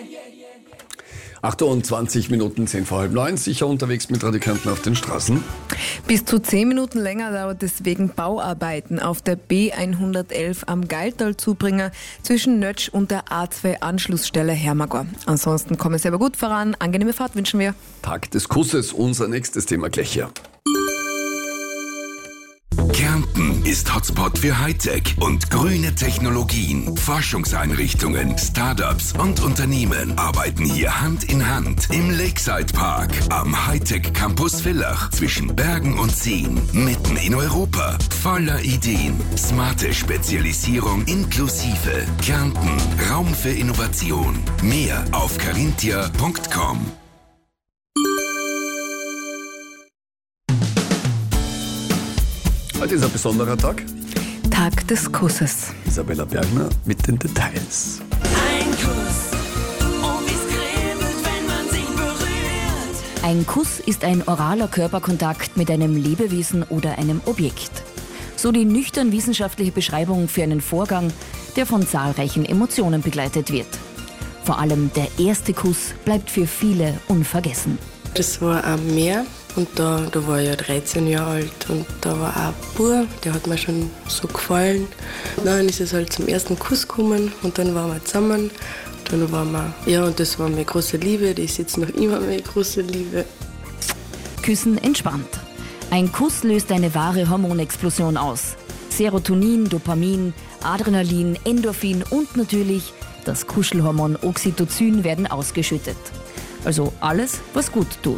28 Minuten, 10 vor halb 9, sicher unterwegs mit Radio Kärnten auf den Straßen. Bis zu 10 Minuten länger dauert es wegen Bauarbeiten auf der B111 am Geiltal-Zubringer zwischen Nötsch und der A2-Anschlussstelle Hermagor. Ansonsten kommen Sie aber gut voran. Angenehme Fahrt wünschen wir. Tag des Kusses, unser nächstes Thema gleich hier. Kärnten ist Hotspot für Hightech und grüne Technologien. Forschungseinrichtungen, Startups und Unternehmen arbeiten hier Hand in Hand im Lakeside Park am Hightech Campus Villach zwischen Bergen und Seen, mitten in Europa. Voller Ideen, smarte Spezialisierung inklusive. Kärnten, Raum für Innovation. Mehr auf carinthia.com. Heute ist ein besonderer Tag. Tag des Kusses. Isabella Bergner mit den Details. Ein Kuss, oh wie's kribbelt, wenn man sich berührt. Ein Kuss ist ein oraler Körperkontakt mit einem Lebewesen oder einem Objekt. So die nüchtern wissenschaftliche Beschreibung für einen Vorgang, der von zahlreichen Emotionen begleitet wird. Vor allem der erste Kuss bleibt für viele unvergessen. Das war am Meer und da war ich ja 13 Jahre alt und da war auch ein Bub, der hat mir schon so gefallen. Dann ist es halt zum ersten Kuss gekommen und dann waren wir zusammen. Dann waren wir, ja, und das war meine große Liebe, das ist jetzt noch immer meine große Liebe. Küssen entspannt. Ein Kuss löst eine wahre Hormonexplosion aus. Serotonin, Dopamin, Adrenalin, Endorphin und natürlich das Kuschelhormon Oxytocin werden ausgeschüttet. Also alles, was gut tut.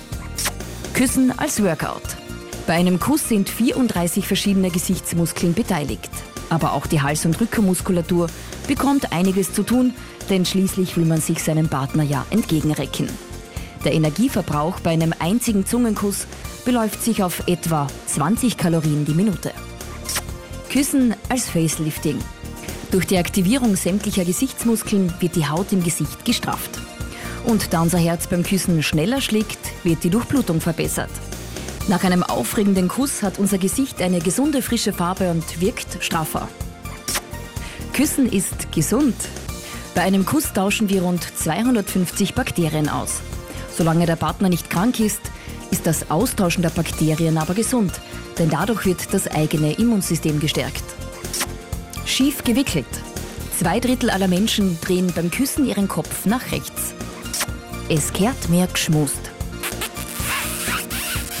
Küssen als Workout. Bei einem Kuss sind 34 verschiedene Gesichtsmuskeln beteiligt. Aber auch die Hals- und Rückenmuskulatur bekommt einiges zu tun, denn schließlich will man sich seinem Partner ja entgegenrecken. Der Energieverbrauch bei einem einzigen Zungenkuss beläuft sich auf etwa 20 Kalorien die Minute. Küssen als Facelifting. Durch die Aktivierung sämtlicher Gesichtsmuskeln wird die Haut im Gesicht gestrafft. Und da unser Herz beim Küssen schneller schlägt, wird die Durchblutung verbessert. Nach einem aufregenden Kuss hat unser Gesicht eine gesunde, frische Farbe und wirkt straffer. Küssen ist gesund. Bei einem Kuss tauschen wir rund 250 Bakterien aus. Solange der Partner nicht krank ist, ist das Austauschen der Bakterien aber gesund, denn dadurch wird das eigene Immunsystem gestärkt. Schief gewickelt. 2/3 aller Menschen drehen beim Küssen ihren Kopf nach rechts. Es kehrt mehr geschmust.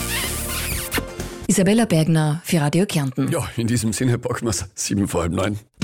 Isabella Bergner für Radio Kärnten. Ja, in diesem Sinne packen wir es 7 vor halb 9.